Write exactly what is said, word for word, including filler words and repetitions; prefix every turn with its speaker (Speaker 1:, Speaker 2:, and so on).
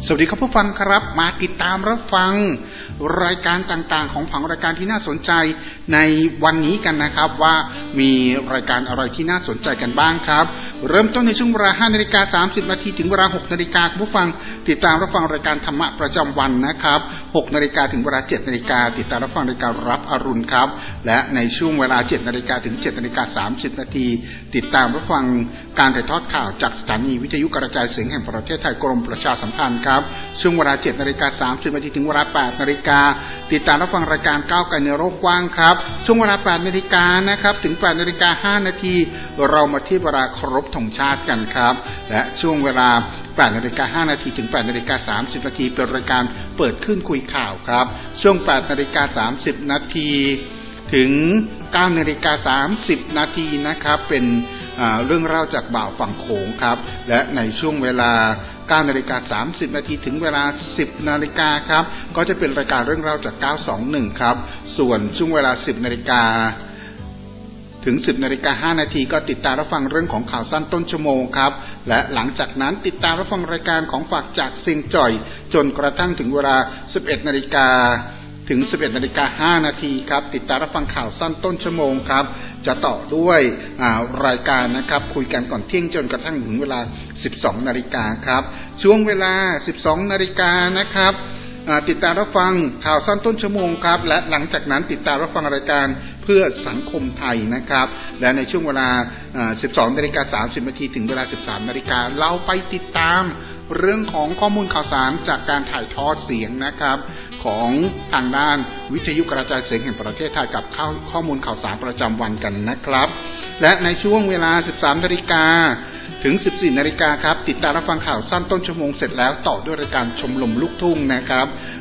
Speaker 1: สวัสดีครับผู้ฟังครับมาติดตามรับฟังรายการต่างๆของผังรายการที่น่าสนใจในวันนี้กันนะครับว่ามีรายการอะไรที่น่าสนใจกันบ้างครับเริ่มต้นในช่วงเวลา ห้านาฬิกาสามสิบนาทีถึงเวลา หกนาฬิกาผู้ฟังติดตามรับฟังรายการธรรมะประจำวันนะครับ หกนาฬิกาถึงเวลา เจ็ดนาฬิกาติดตามรับฟังรายการรับอรุณครับและในช่วงเวลา เจ็ดนาฬิกาถึง เจ็ดนาฬิกาสามสิบนาทีติดตามรับฟังการถ่ายทอดข่าวจากสถานีวิทยุกระจายเสียงแห่งประเทศไทยกรมประชาสัมพันธ์ครับช่วงเวลา เจ็ดนาฬิกาสามสิบนาทีถึงเวลา แปดนาฬิกาติดตามรับฟังรายการก้าวไกลในโลกกว้างครับช่วงเวลา แปดนาฬิกานะครับถึง แปดนาฬิกาห้านาทีเรามาที่เวลาเคารพธงชาติกันครับและช่วงเวลา แปดนาฬิกาห้านาทีถึง แปดนาฬิกาสามสิบนาทีเป็นรายการเปิดขึ้นคุยข่าวครับช่วง แปดนาฬิกาสามสิบนาทีถึง เก้านาฬิกาสามสิบนาทีนะครับเป็นเรื่องเล่าจากบ่าวฝั่งโขงครับและในช่วงเวลา เก้านาฬิกาสามสิบนาทีถึงเวลา สิบนาฬิกาครับก็จะเป็นรายการเรื่องเล่าจากเก้าสองหนึ่งครับส่วนช่วงเวลา สิบนาฬิกาถึง สิบนาฬิกาห้านาทีก็ติดตามรับฟังเรื่องของข่าวสั้นต้นชั่วโมงครับและหลังจากนั้นติดตามรับฟังรายการของฝากจากเสียงจ่อยจนกระทั่งถึงเวลา สิบเอ็ดนาฬิกาถึง สิบเอ็ดนาฬิกาห้านาทีครับติดตามรับฟังข่าวสั้นต้นชั่วโมงครับจะต่อด้วยรายการนะครับคุยกันก่อนเที่ยงจนกระทั่งถึงเวลา สิบสองนาฬิกาครับช่วงเวลา สิบสองนาฬิกานะครับติดตามรับฟังข่าวสั้นต้นชั่วโมงครับและหลังจากนั้นติดตามรับฟังรายการเพื่อสังคมไทยนะครับและในช่วงเวลา สิบสองนาฬิกาสามสิบนาทีถึงเวลา สิบสามนาฬิกาเราไปติดตามเรื่องของข้อมูลข่าวสารจากการถ่ายทอดเสียงนะครับของทางด้านวิทยุกระจายเสียงแห่งประเทศไทยกับข้อมูลข่าวสารประจำวันกันนะครับและในช่วงเวลา สิบสามนาฬิกาถึง สิบสี่นาฬิกาครับติดตามรับฟังข่าวสั้นต้นชั่วโมงเสร็จแล้วต่อด้วยรายการชมรมลูกทุ่งนะครับ